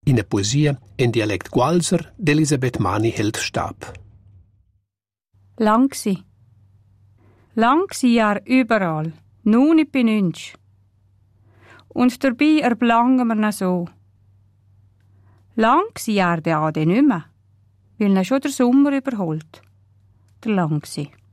In der Poesia in Dialekt Gualser d'Elisabeth Mani hält Stab. Lang Jahr überall, nur nicht bei uns. Und dabei erblangen wir noch so. Lang Jahr der Ade nicht mehr, weil er schon der Sommer überholt. Der Lang